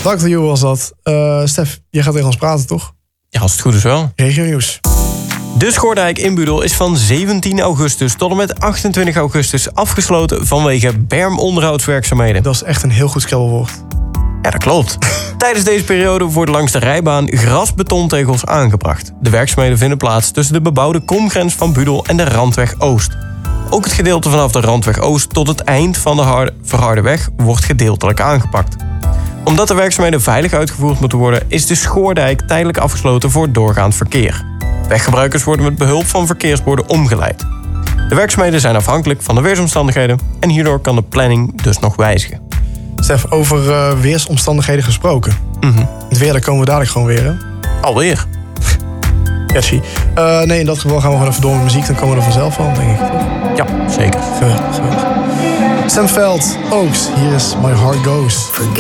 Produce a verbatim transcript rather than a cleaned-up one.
doctor You was dat. Uh, Stef, jij gaat tegen ons praten, toch? Ja, als het goed is wel. Regio nieuws. De Schoordijk in Budel is van zeventien augustus tot en met achtentwintig augustus afgesloten vanwege bermonderhoudswerkzaamheden. Dat is echt een heel goed scrabblewoord. Ja, dat klopt. Tijdens deze periode worden langs de rijbaan grasbetontegels aangebracht. De werkzaamheden vinden plaats tussen de bebouwde komgrens van Budel en de Randweg Oost. Ook het gedeelte vanaf de Randweg Oost tot het eind van de harde, verharde weg wordt gedeeltelijk aangepakt. Omdat de werkzaamheden veilig uitgevoerd moeten worden, is de Schoordijk tijdelijk afgesloten voor doorgaand verkeer. Weggebruikers worden met behulp van verkeersborden omgeleid. De werkzaamheden zijn afhankelijk van de weersomstandigheden en hierdoor kan de planning dus nog wijzigen. Stef, over uh, weersomstandigheden gesproken. Mm-hmm. Het weer, daar komen we dadelijk gewoon weer. Hè? Alweer? Ja, zie. Uh, nee, in dat geval gaan we gewoon even door met muziek. Dan komen we er vanzelf van, denk ik. Ja, zeker. Geweldig, geweldig. Sam Veld, Oaks. Hier is My Heart Goes.